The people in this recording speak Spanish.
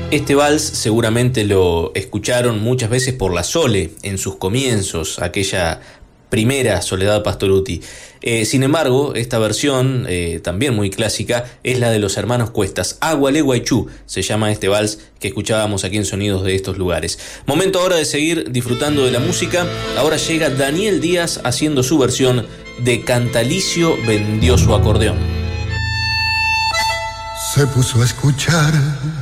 Este vals seguramente lo escucharon muchas veces por la Sole en sus comienzos, aquella primera Soledad Pastorutti. Sin embargo, esta versión, también muy clásica, es la de los hermanos Cuestas. Agualé Guaychú se llama este vals que escuchábamos aquí en Sonidos de estos lugares. Momento ahora de seguir disfrutando de la música. Ahora llega Daniel Díaz haciendo su versión de Cantalicio vendió su acordeón. Se puso a escuchar